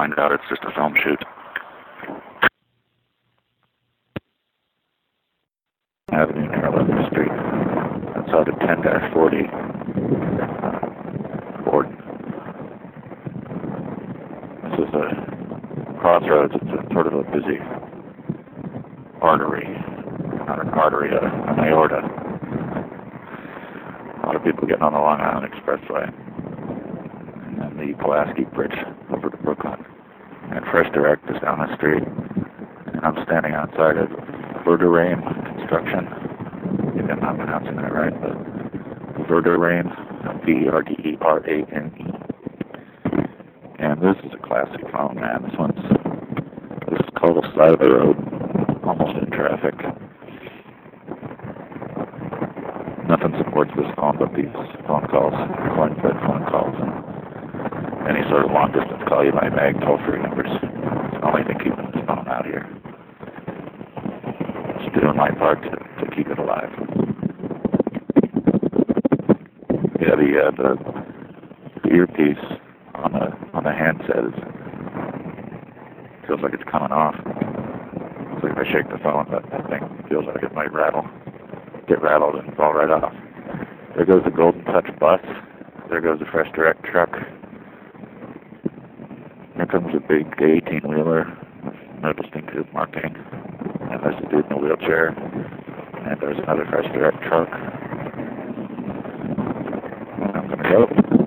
find out it's just a film shoot. Avenue near 11th Street. That's out at 10-40. Borden. This is a crossroads. It's a sort of a busy artery. Not an artery, an aorta. A lot of people getting on the Long Island Expressway. And then the Pulaski Bridge over to Brooklyn. And Fresh Direct is down the street. And I'm standing outside of Verderame Construction. Maybe I'm not pronouncing that right, but Verderame, Verderane. And this is a classic phone, man. This is called the side of the road, almost in traffic. Nothing supports this phone but these phone calls, coin-fed phone calls, and any sort of long-distance call you might make, toll-free numbers. It's the only thing keeping this phone out here. Just doing my part to keep it alive. Yeah, the earpiece on the handset feels like it's coming off. It's like if I shake the phone, that thing feels like it might get rattled and fall right off. There goes the Golden Touch bus. There goes the Fresh Direct truck. Here comes a big 18-wheeler with no distinctive marking. And there's a dude in a wheelchair. And there's another Fresh Direct truck. And I'm gonna go.